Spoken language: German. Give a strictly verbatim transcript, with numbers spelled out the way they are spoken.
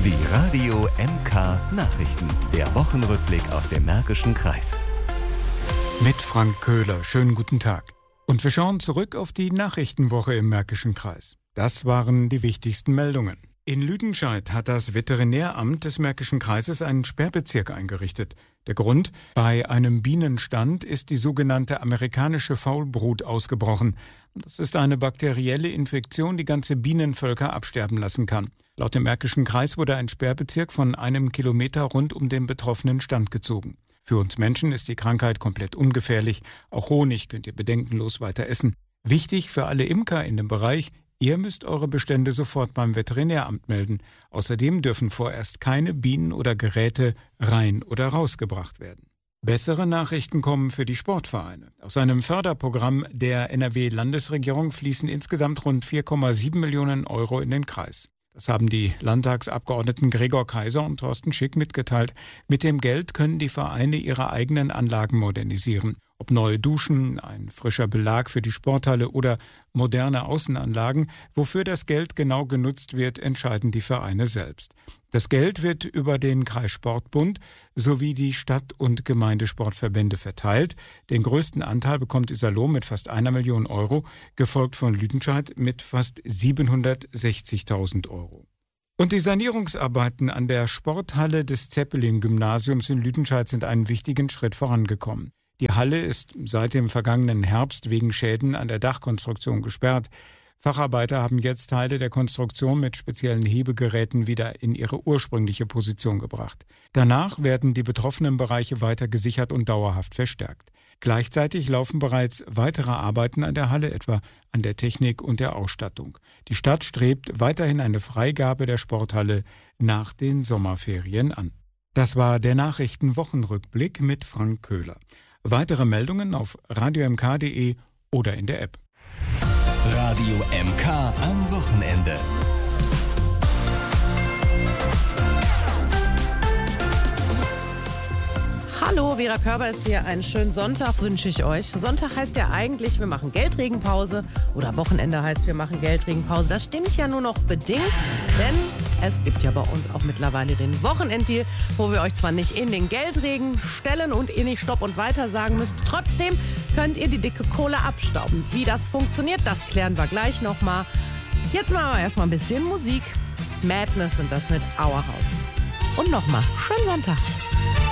Die Radio M K Nachrichten. Der Wochenrückblick aus dem Märkischen Kreis. Mit Frank Köhler. Schönen guten Tag. Und wir schauen zurück auf die Nachrichtenwoche im Märkischen Kreis. Das waren die wichtigsten Meldungen. In Lüdenscheid hat das Veterinäramt des Märkischen Kreises einen Sperrbezirk eingerichtet. Der Grund: Bei einem Bienenstand ist die sogenannte amerikanische Faulbrut ausgebrochen. Das ist eine bakterielle Infektion, die ganze Bienenvölker absterben lassen kann. Laut dem Märkischen Kreis wurde ein Sperrbezirk von einem Kilometer rund um den betroffenen Stand gezogen. Für uns Menschen ist die Krankheit komplett ungefährlich. Auch Honig könnt ihr bedenkenlos weiter essen. Wichtig für alle Imker in dem Bereich: Ihr müsst eure Bestände sofort beim Veterinäramt melden. Außerdem dürfen vorerst keine Bienen oder Geräte rein oder rausgebracht werden. Bessere Nachrichten kommen für die Sportvereine. Aus einem Förderprogramm der N R W-Landesregierung fließen insgesamt rund vier Komma sieben Millionen Euro in den Kreis. Das haben die Landtagsabgeordneten Gregor Kaiser und Thorsten Schick mitgeteilt. Mit dem Geld können die Vereine ihre eigenen Anlagen modernisieren. Ob neue Duschen, ein frischer Belag für die Sporthalle oder moderne Außenanlagen, wofür das Geld genau genutzt wird, entscheiden die Vereine selbst. Das Geld wird über den Kreissportbund sowie die Stadt- und Gemeindesportverbände verteilt. Den größten Anteil bekommt Iserlohn mit fast einer Million Euro, gefolgt von Lüdenscheid mit fast siebenhundertsechzigtausend Euro. Und die Sanierungsarbeiten an der Sporthalle des Zeppelin-Gymnasiums in Lüdenscheid sind einen wichtigen Schritt vorangekommen. Die Halle ist seit dem vergangenen Herbst wegen Schäden an der Dachkonstruktion gesperrt. Facharbeiter haben jetzt Teile der Konstruktion mit speziellen Hebegeräten wieder in ihre ursprüngliche Position gebracht. Danach werden die betroffenen Bereiche weiter gesichert und dauerhaft verstärkt. Gleichzeitig laufen bereits weitere Arbeiten an der Halle, etwa an der Technik und der Ausstattung. Die Stadt strebt weiterhin eine Freigabe der Sporthalle nach den Sommerferien an. Das war der Nachrichtenwochenrückblick mit Frank Köhler. Weitere Meldungen auf radio m k punkt d e oder in der App. Radio M K am Wochenende. Hallo, Vera Körber ist hier. Einen schönen Sonntag wünsche ich euch. Sonntag heißt ja eigentlich, wir machen Geldregenpause, oder Wochenende heißt, wir machen Geldregenpause. Das stimmt ja nur noch bedingt, denn es gibt ja bei uns auch mittlerweile den Wochenenddeal, wo wir euch zwar nicht in den Geldregen stellen und ihr nicht Stopp und Weiter sagen müsst, trotzdem könnt ihr die dicke Kohle abstauben. Wie das funktioniert, das klären wir gleich nochmal. Jetzt machen wir erstmal ein bisschen Musik. Madness sind das mit Our House. Und nochmal, schönen Sonntag.